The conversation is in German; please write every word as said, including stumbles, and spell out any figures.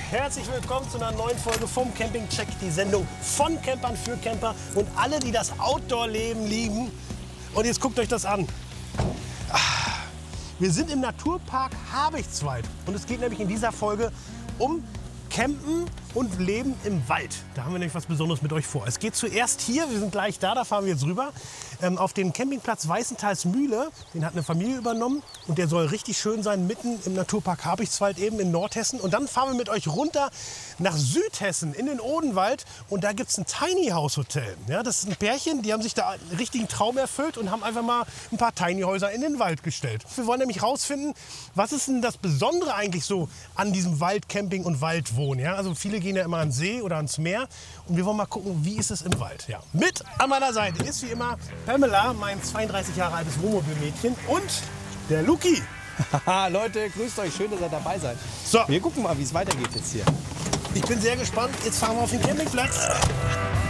herzlich willkommen zu einer neuen Folge vom Camping Check, die Sendung von Campern für Camper und alle, die das Outdoor-Leben lieben. Und jetzt guckt euch das an. Wir sind im Naturpark Habichtswald und es geht nämlich in dieser Folge um Campen und Leben im Wald. Da haben wir nämlich was Besonderes mit euch vor. Es geht zuerst hier, wir sind gleich da, da fahren wir jetzt rüber, ähm, auf den Campingplatz Weißenthalsmühle. Den hat eine Familie übernommen und der soll richtig schön sein, mitten im Naturpark Habichtswald eben in Nordhessen. Und dann fahren wir mit euch runter nach Südhessen in den Odenwald und da gibt es ein Tiny House Hotel. Ja, das ist ein Pärchen, die haben sich da einen richtigen Traum erfüllt und haben einfach mal ein paar Tiny Häuser in den Wald gestellt. Wir wollen nämlich rausfinden, was ist denn das Besondere eigentlich so an diesem Waldcamping und Waldwohnen. Ja? Also viele gehen ja immer an den See oder ans Meer und wir wollen mal gucken, wie ist es im Wald. Ja. Mit an meiner Seite ist wie immer Pamela, mein zweiunddreißig Jahre altes Wohnmobilmädchen und der Luki. Haha, Leute, grüßt euch, schön, dass ihr dabei seid. So. Wir gucken mal, wie es weitergeht jetzt hier. Ich bin sehr gespannt. Jetzt fahren wir auf den Campingplatz.